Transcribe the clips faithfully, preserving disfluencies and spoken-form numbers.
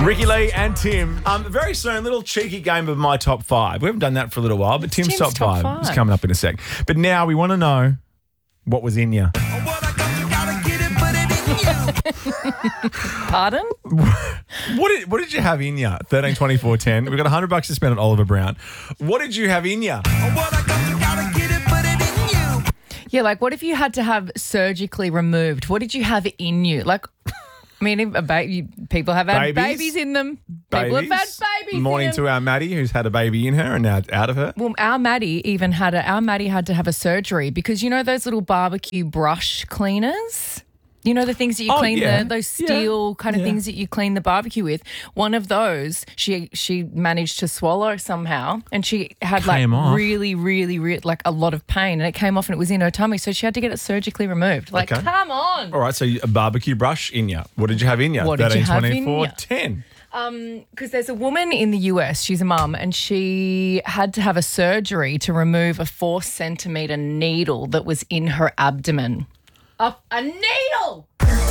Ricky Lee and Tim. Um, very soon, a little cheeky game of My Top Five. We haven't done that for a little while, but Tim's, Tim's top, top five, five. is coming up in a sec. But now we want to know what was in you. Pardon? What did what did you have in you? thirteen twenty-four ten. We've got one hundred bucks to spend on Oliver Brown. What did you have in you? Yeah, like what if you had to have surgically removed? What did you have in you? Like, I mean, a baby, people have had Babies? babies, in them. People have had babies Morning in to them. our Maddie, who's had a baby in her and now it's out of her. Well, our Maddie even had a, our Maddie had to have a surgery because you know those little barbecue brush cleaners? You know the things that you Oh, clean yeah. the those Yeah. steel kind of Yeah. things that you clean the barbecue with. One of those she she managed to swallow somehow, and she had like Came off. really, really, really like a lot of pain, and it came off and it was in her tummy, so she had to get it surgically removed. Like, Okay. come on. All right, so a barbecue brush in you. What did you have in you? What did you have in twenty-four ya? ten. Because there's a woman in the U S, she's a mum, and she had to have a surgery to remove a four centimetre needle that was in her abdomen. A, a needle!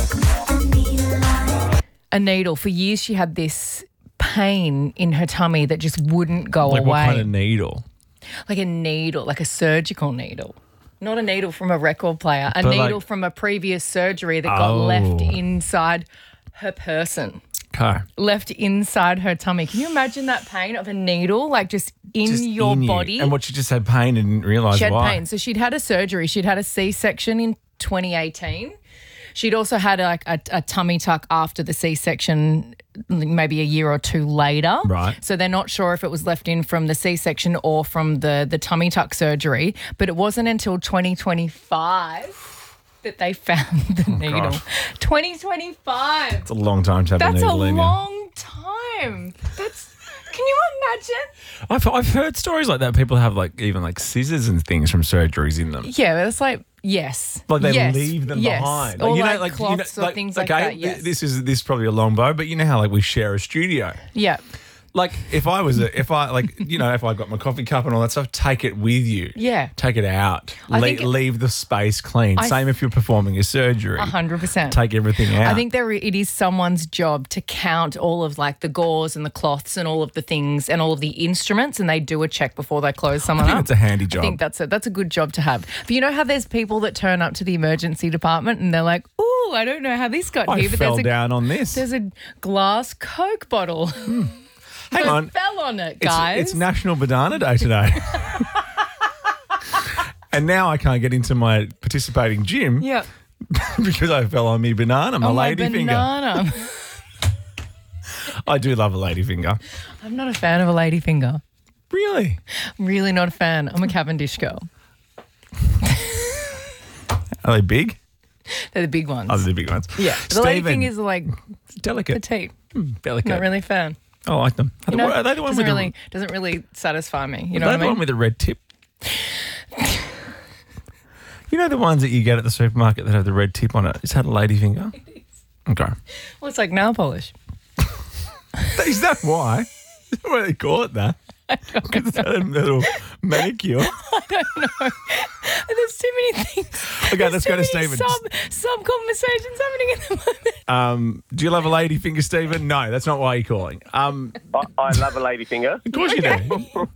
A needle. For years, she had this pain in her tummy that just wouldn't go Like away. what kind of needle? Like a needle, like a surgical needle. Not a needle from a record player, a But needle like- from a previous surgery that got Oh. left inside her person. Okay. Left inside her tummy. Can you imagine that pain of a needle, like just in Just your in you. body? And what, she just had pain and didn't realise She had why. pain. So she'd had a surgery. She'd had a C-section in twenty eighteen. She'd also had like a, a tummy tuck after the C-section, maybe a year or two later. Right. So they're not sure if it was left in from the C-section or from the, the tummy tuck surgery. But it wasn't until twenty twenty-five that they found the needle. gosh. twenty twenty-five. It's a long time to have That's a a needle in you. long time. That's. Can you imagine? I've, I've heard stories like that. People have like even like scissors and things from surgeries in them. Yeah, it's like yes, Like they yes, leave them yes. behind. or you like, know, like cloths you know, or things okay, like that. th- Yes, This is this is probably a long bow, but you know how like we share a studio. yeah, Like if I was a, if I like you know if I got my coffee cup and all that stuff, take it with you. yeah, Take it out. I Le- think it- leave the space clean. I- Same if you're performing a surgery. a hundred percent. Take everything out. I think there it is someone's job to count all of like the gauze and the cloths and all of the things and all of the instruments, and they do a check before they close someone I think up. it's a handy job. I think that's a that's a good job to have. But you know how there's people that turn up to the emergency department and they're like, "Ooh, I don't know how this got I here, but fell there's a down on this. there's a glass Coke bottle Hang that on. fell on it, It's, guys." it's National Banana Day today. And now I can't get into my participating gym yeah. because I fell on me banana, my Oh, my lady finger. banana. I do love a lady finger. I'm not a fan of a lady finger. Really? I'm really not a fan. I'm a Cavendish girl. Are they big? They're the big ones. Oh, they're the big ones. yeah. The lady Stephen, fingers are like delicate. petite. Delicate. Not really a fan. I like them. Are, You the, know, are they the one doesn't with really the, doesn't really satisfy me. You are know they what I the one mean? with the red tip? You know the ones that you get at the supermarket that have the red tip on it? Is that a lady finger? Okay. Well, it's like nail polish. Is that why? Is that why they call it that? Because it's a little manicure. There's too many things. Okay, There's let's too go to many Stephen. Sub, sub conversations happening at the moment. Um, do you love a lady finger, Stephen? No, that's not why you're calling. Um, I, I love a lady finger. of course you do.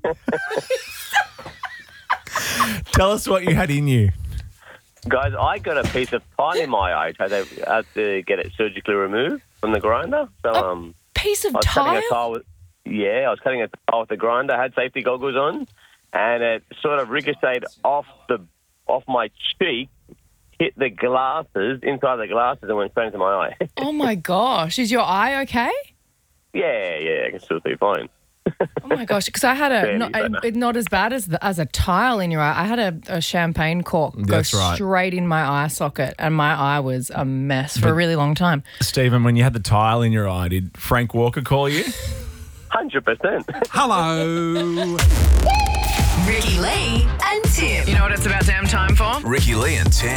Tell us what you had in you. Guys, I got a piece of tile in my eye. I had to, I had to get it surgically removed from the grinder. So um, Piece of I was cutting tile? a tile with, yeah, I was cutting a tile with the grinder. I had safety goggles on, and it sort of ricocheted off the off my cheek, hit the glasses, inside the glasses, and went straight into my eye. Oh my gosh. Is your eye okay? yeah, yeah, I can still see fine. Oh my gosh, because I had a Barely, not, but no. a- not as bad as the, as a tile in your eye. I had a, a champagne cork That's go right. straight in my eye socket, and my eye was a mess for a really long time. Stephen, when you had the tile in your eye, did Frank Walker call you? Hundred percent. Hello. Ricky Lee and Tim. You know what it's about damn time for? Ricky Lee and Tim.